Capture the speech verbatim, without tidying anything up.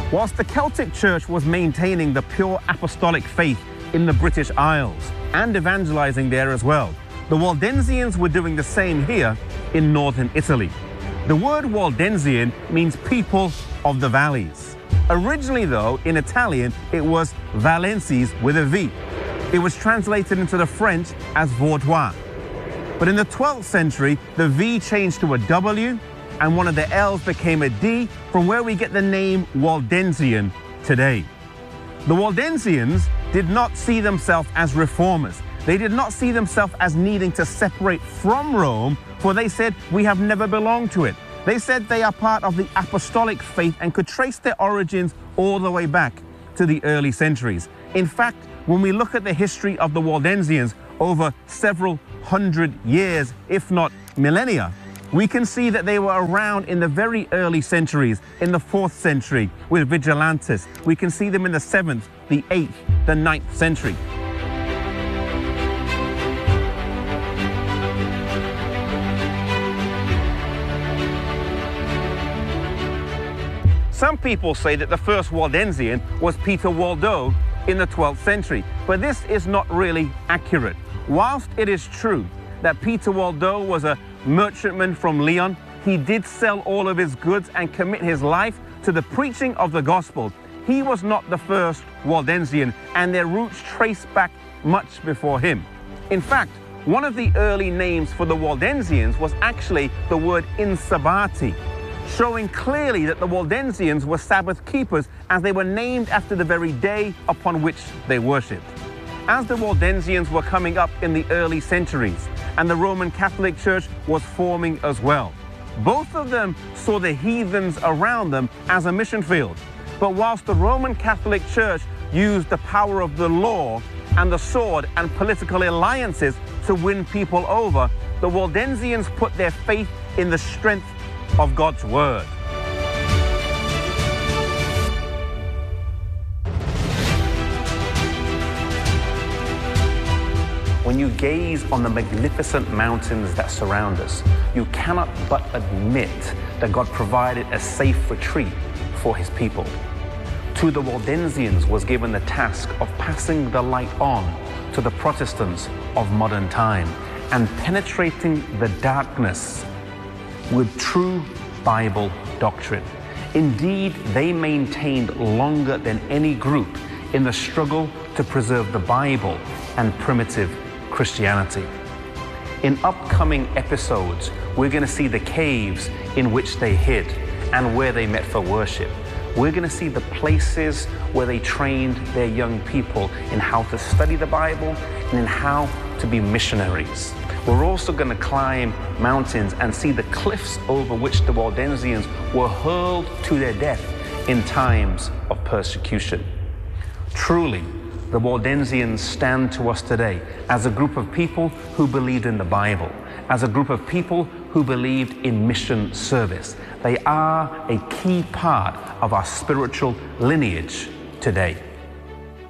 Whilst the Celtic Church was maintaining the pure apostolic faith in the British Isles and evangelizing there as well, the Waldensians were doing the same here in northern Italy. The word Waldensian means people of the valleys. Originally, though, in Italian, it was Valenses with a V. It was translated into the French as Vaudois. But in the twelfth century, the V changed to a W, and one of the L's became a D, from where we get the name Waldensian today. The Waldensians did not see themselves as reformers. They did not see themselves as needing to separate from Rome, for they said, we have never belonged to it. They said they are part of the apostolic faith and could trace their origins all the way back to the early centuries. In fact, when we look at the history of the Waldensians over several hundred years, if not millennia, we can see that they were around in the very early centuries, in the fourth century with Vigilantes. We can see them in the seventh, the eighth, the ninth century. Some people say that the first Waldensian was Peter Waldo in the twelfth century, but this is not really accurate. Whilst it is true that Peter Waldo was a merchantman from Lyon, he did sell all of his goods and commit his life to the preaching of the gospel. He was not the first Waldensian, and their roots trace back much before him. In fact, one of the early names for the Waldensians was actually the word Insabati, showing clearly that the Waldensians were Sabbath keepers, as they were named after the very day upon which they worshipped. As the Waldensians were coming up in the early centuries, and the Roman Catholic Church was forming as well, both of them saw the heathens around them as a mission field. But whilst the Roman Catholic Church used the power of the law and the sword and political alliances to win people over, the Waldensians put their faith in the strength of God's word. When you gaze on the magnificent mountains that surround us, you cannot but admit that God provided a safe retreat for his people. To the Waldensians was given the task of passing the light on to the Protestants of modern time and penetrating the darkness with true Bible doctrine. Indeed, they maintained longer than any group in the struggle to preserve the Bible and primitive Christianity. In upcoming episodes, we're going to see the caves in which they hid and where they met for worship. We're going to see the places where they trained their young people in how to study the Bible and in how to be missionaries. We're also going to climb mountains and see the cliffs over which the Waldensians were hurled to their death in times of persecution. Truly, the Waldensians stand to us today as a group of people who believed in the Bible, as a group of people who believed in mission service. They are a key part of our spiritual lineage today.